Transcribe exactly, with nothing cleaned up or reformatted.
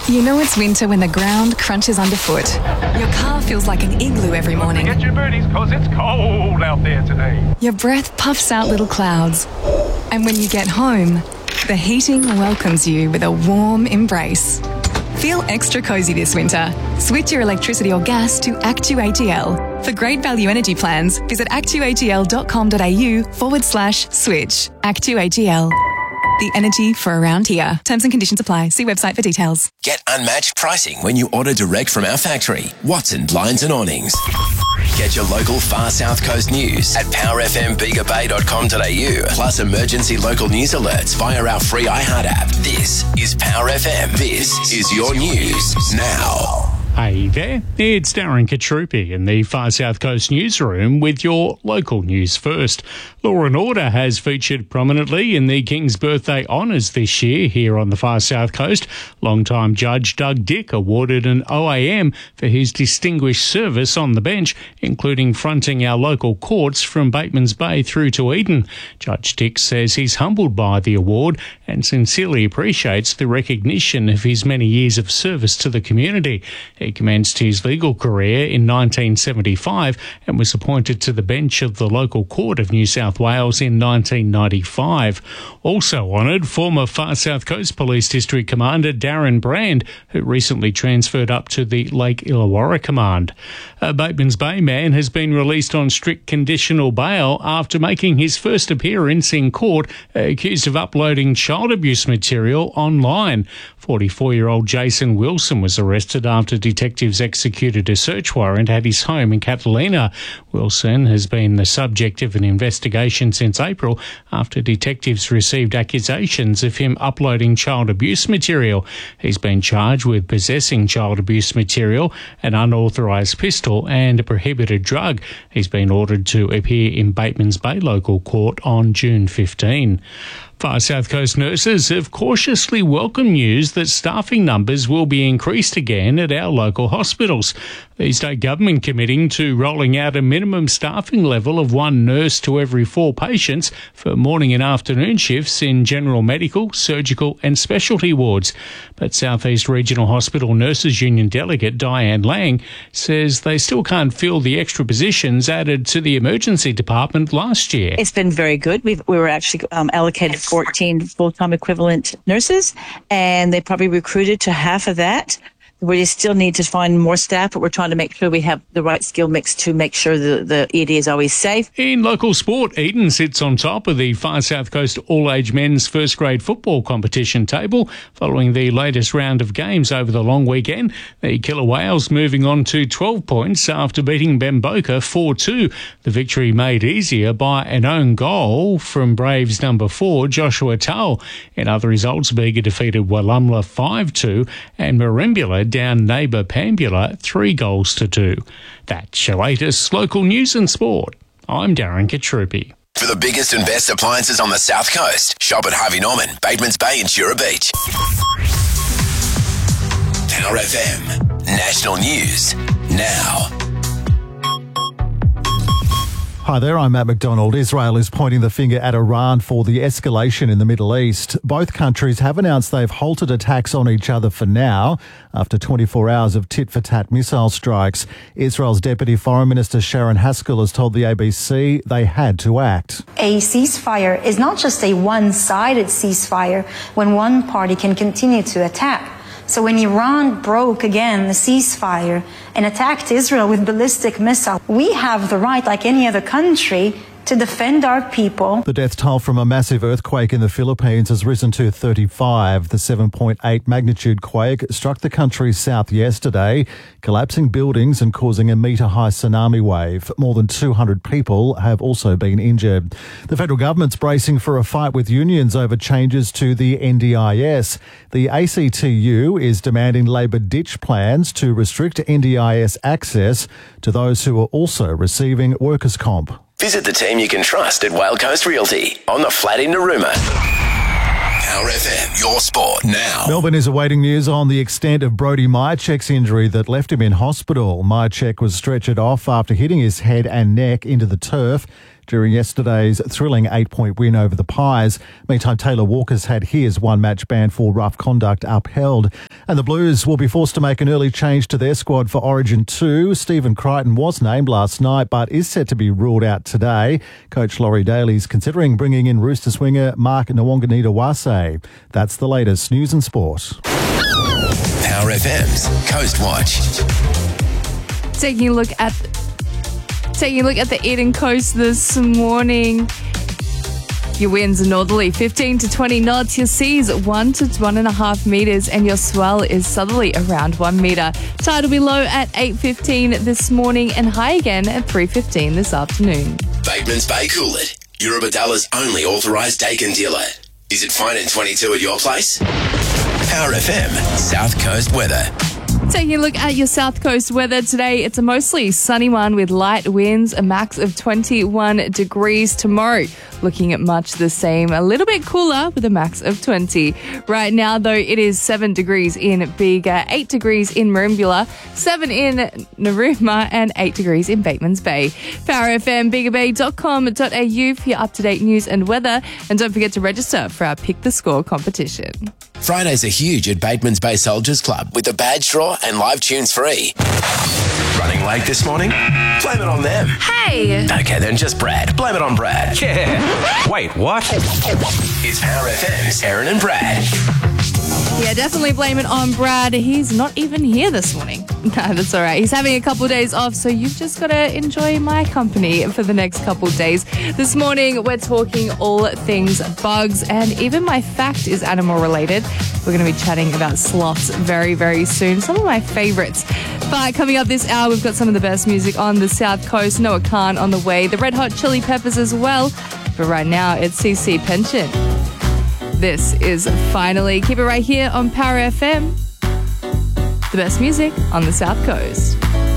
You know it's winter when the ground crunches underfoot. Your car feels like an igloo every morning. Get your booties, cause it's cold out there today. Your breath puffs out little clouds. And when you get home, the heating welcomes you with a warm embrace. Feel extra cosy this winter. Switch your electricity or gas to ActuATL. For great value energy plans, visit actuatl.com.au forward slash switch. ActuATL. The energy for around here. Terms and conditions apply. See website for details. Get unmatched pricing when you order direct from our factory. Watson Blinds and Awnings. Get your local Far South Coast news at power f m bega bay dot com dot a u, plus emergency local news alerts via our free iHeart app. This is Power F M. This is your news now. Hey there, it's Darren Katrupi in the Far South Coast newsroom with your local news first. Law and Order has featured prominently in the King's Birthday Honours this year here on the Far South Coast. Longtime Judge Doug Dick awarded an O A M for his distinguished service on the bench, including fronting our local courts from Batemans Bay through to Eden. Judge Dick says he's humbled by the award and sincerely appreciates the recognition of his many years of service to the community. He commenced his legal career in nineteen seventy-five and was appointed to the bench of the local court of New South Wales in nineteen ninety-five. Also honoured, former Far South Coast Police District Commander Darren Brand, who recently transferred up to the Lake Illawarra Command. A Batemans Bay man has been released on strict conditional bail after making his first appearance in court, accused of uploading child abuse material online. forty-four-year-old Jason Wilson was arrested after detectives executed a search warrant at his home in Catalina. Wilson has been the subject of an investigation since April after detectives received accusations of him uploading child abuse material. He's been charged with possessing child abuse material, an unauthorised pistol and a prohibited drug. He's been ordered to appear in Batemans Bay Local Court on June fifteenth. Far South Coast nurses have cautiously welcomed news that staffing numbers will be increased again at our local hospitals. The state government committing to rolling out a minimum staffing level of one nurse to every four patients for morning and afternoon shifts in general medical, surgical and specialty wards. But South East Regional Hospital Nurses Union delegate Diane Lang says they still can't fill the extra positions added to the emergency department last year. It's been very good. We've, we were actually um, allocated fourteen full-time equivalent nurses, and they probably recruited to half of that. We still need to find more staff, but we're trying to make sure we have the right skill mix to make sure the, the E D is always safe. In local sport, Eden sits on top of the Far South Coast all-age men's first-grade football competition table following the latest round of games over the long weekend. The Killer Whales moving on to twelve points after beating Bemboka four two. The victory made easier by an own goal from Braves number four, Joshua Tull. In other results, Bega defeated Wallumbla five two and Merimbula down neighbour Pambula three goals to two. That's your latest local news and sport. I'm Darren Katrupi. For the biggest and best appliances on the South Coast, shop at Harvey Norman, Batemans Bay and Shura Beach. Power F M, national news now. Hi there, I'm Matt McDonald. Israel is pointing the finger at Iran for the escalation in the Middle East. Both countries have announced they've halted attacks on each other for now after twenty-four hours of tit-for-tat missile strikes. Israel's Deputy Foreign Minister Sharon Haskell has told the A B C they had to act. A ceasefire is not just a one-sided ceasefire when one party can continue to attack. So when Iran broke again the ceasefire and attacked Israel with ballistic missiles, we have the right, like any other country, to defend our people. The death toll from a massive earthquake in the Philippines has risen to thirty-five. The seven point eight magnitude quake struck the country's south yesterday, collapsing buildings and causing a metre-high tsunami wave. More than two hundred people have also been injured. The federal government's bracing for a fight with unions over changes to the N D I S. The A C T U is demanding Labor ditch plans to restrict N D I S access to those who are also receiving workers' comp. Visit the team you can trust at Whale Coast Realty on the flat in Narooma. Power F M, your sport now. Melbourne is awaiting news on the extent of Brody Myercheck's injury that left him in hospital. Myercheck was stretchered off after hitting his head and neck into the turf during yesterday's thrilling eight-point win over the Pies. Meantime, Taylor Walker's had his one-match ban for rough conduct upheld. And the Blues will be forced to make an early change to their squad for Origin two. Stephen Crichton was named last night but is set to be ruled out today. Coach Laurie Daly is considering bringing in Roosters winger Mark Nwanganita-Wase. That's the latest news and sport. Power F M's Coast Watch. Taking a look at taking a look at the Eden Coast this morning. Your winds are northerly, fifteen to twenty knots. Your seas one to one and a half metres, and your swell is southerly around one metre. Tide will be low at eight fifteen this morning and high again at three fifteen this afternoon. Bateman's Bay Coolid, Eurobadalla's only authorised Dakin dealer. Is it fine in twenty-two at your place? Power F M South Coast weather. Taking a look at your South Coast weather today, it's a mostly sunny one with light winds, a max of twenty-one degrees. Tomorrow, looking at much the same, a little bit cooler with a max of twenty. Right now, though, it is seven degrees in Bega, eight degrees in Merimbula, seven in Narooma, and eight degrees in Batemans Bay. Power F M bega bay dot com dot a u for your up-to-date news and weather. And don't forget to register for our Pick the Score competition. Fridays are huge at Batemans Bay Soldiers Club with the badge draw and live tunes free. Running late this morning? Blame it on them. Hey! Okay, then just Brad. Blame it on Brad. Yeah. Wait, what? It's Power F M's Aaron and Brad. Yeah, definitely blame it on Brad. He's not even here this morning. No, that's all right. He's having a couple of days off, so you've just got to enjoy my company for the next couple of days. This morning, we're talking all things bugs, and even my fact is animal related. We're going to be chatting about sloths very, very soon. Some of my favorites. But coming up this hour, we've got some of the best music on the South Coast. Noah Khan on the way. The Red Hot Chili Peppers as well. But right now, it's C C Pension. This is Finally. Keep it right here on Power F M. The best music on the South Coast.